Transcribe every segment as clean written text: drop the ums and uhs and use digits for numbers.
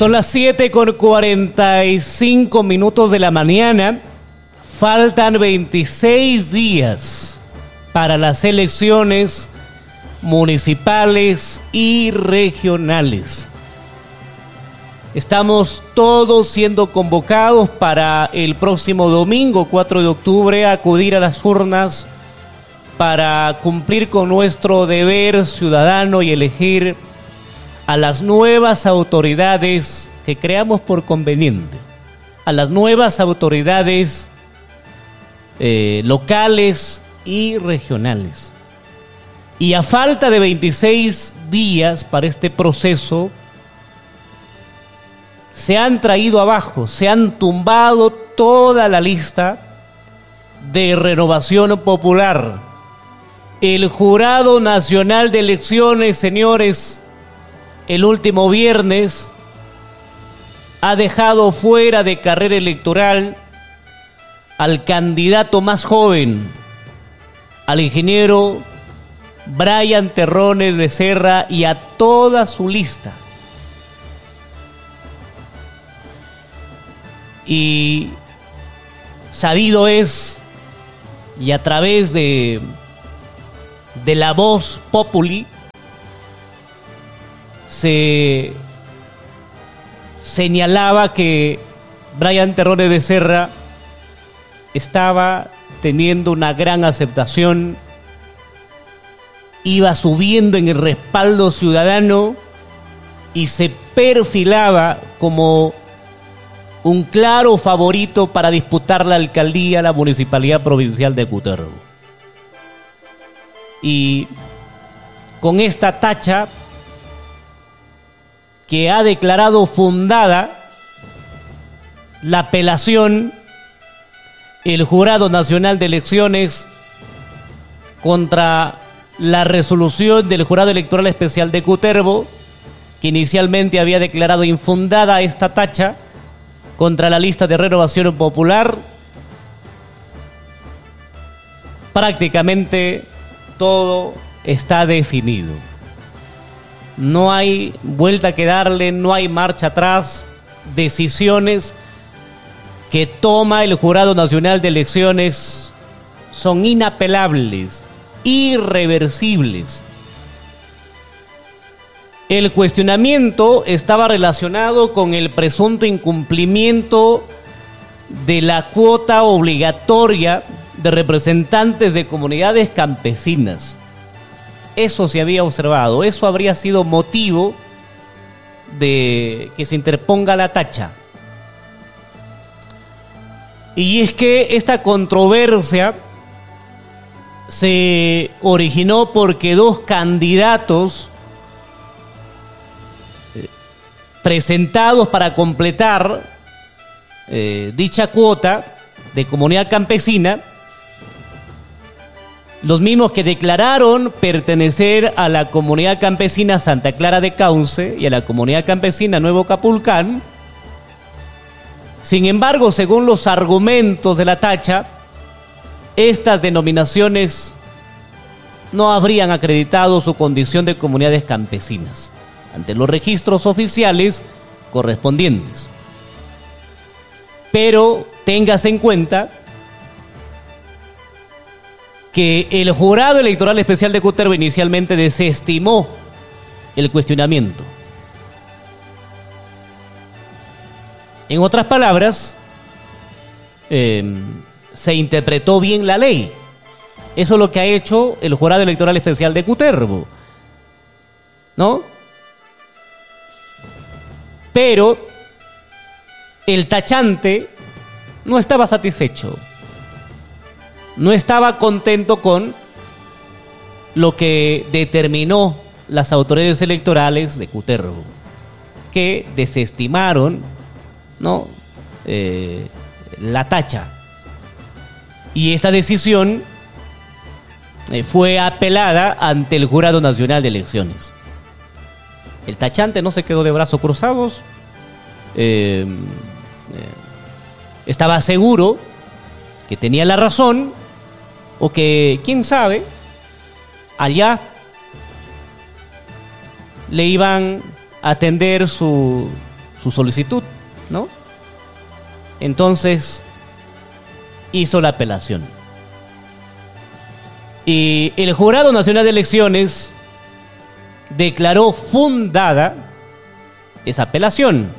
Son las 7:45 de la mañana. Faltan 26 días para las elecciones municipales y regionales. Estamos todos siendo convocados para el próximo domingo, 4 de octubre, a acudir a las urnas para cumplir con nuestro deber ciudadano y elegir a las nuevas autoridades que creamos por conveniente, a las nuevas autoridades locales y regionales. Y a falta de 26 días para este proceso, se han traído abajo, se han tumbado toda la lista de Renovación Popular. El Jurado Nacional de Elecciones, señores, el último viernes ha dejado fuera de carrera electoral al candidato más joven, al ingeniero Brian Terrones Becerra y a toda su lista. Y sabido es, y a través de la voz populi, se señalaba que Brian Terrones Becerra estaba teniendo una gran aceptación, iba subiendo en el respaldo ciudadano y se perfilaba como un claro favorito para disputar la alcaldía, la municipalidad provincial de Cutervo. Y con esta tacha que ha declarado fundada la apelación, el Jurado Nacional de Elecciones contra la resolución del Jurado Electoral Especial de Cutervo, que inicialmente había declarado infundada esta tacha contra la lista de Renovación Popular. Prácticamente todo está definido. No hay vuelta que darle, no hay marcha atrás. Decisiones que toma el Jurado Nacional de Elecciones son inapelables, irreversibles. El cuestionamiento estaba relacionado con el presunto incumplimiento de la cuota obligatoria de representantes de comunidades campesinas. Eso se había observado, eso habría sido motivo de que se interponga la tacha. Y es que esta controversia se originó porque dos candidatos presentados para completar dicha cuota de comunidad campesina, los mismos que declararon pertenecer a la comunidad campesina Santa Clara de Cauce y a la comunidad campesina Nuevo Capulcán. Sin embargo, según los argumentos de la tacha, estas denominaciones no habrían acreditado su condición de comunidades campesinas ante los registros oficiales correspondientes. Pero téngase en cuenta que el Jurado Electoral Especial de Cutervo inicialmente desestimó el cuestionamiento. En otras palabras, se interpretó bien la ley. Eso es lo que ha hecho el Jurado Electoral Especial de Cutervo, ¿no? Pero el tachante no estaba satisfecho, no estaba contento con lo que determinó las autoridades electorales de Cutervo, que desestimaron, ¿no?, la tacha. Y esta decisión fue apelada ante el Jurado Nacional de Elecciones. El tachante no se quedó de brazos cruzados. Estaba seguro que tenía la razón, o que, quién sabe, allá le iban a atender su su solicitud, ¿no? Entonces hizo la apelación. Y el Jurado Nacional de Elecciones declaró fundada esa apelación,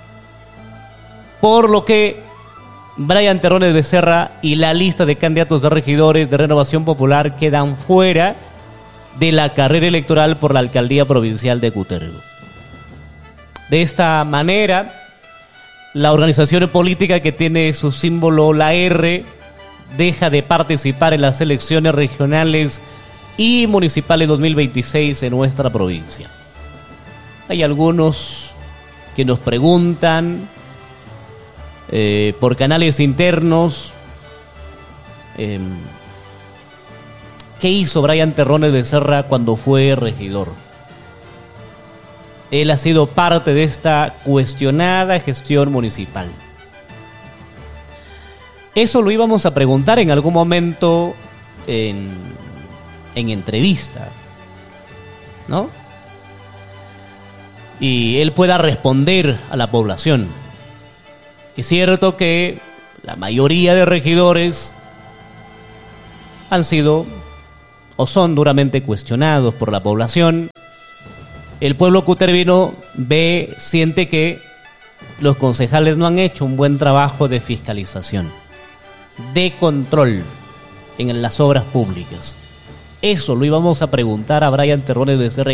por lo que Brian Terrones Becerra y la lista de candidatos de regidores de Renovación Popular quedan fuera de la carrera electoral por la alcaldía provincial de Cutervo. De esta manera, la organización política que tiene su símbolo la R deja de participar en las elecciones regionales y municipales 2026 en nuestra provincia. Hay algunos que nos preguntan por canales internos ¿qué hizo Brian Terrones Becerra cuando fue regidor? Él ha sido parte de esta cuestionada gestión municipal. Eso lo íbamos a preguntar en algún momento en entrevista, ¿no? Y él pueda responder a la población. Es cierto que la mayoría de regidores han sido o son duramente cuestionados por la población. El pueblo cutervino siente que los concejales no han hecho un buen trabajo de fiscalización, de control en las obras públicas. Eso lo íbamos a preguntar a Brian Terrones Becerra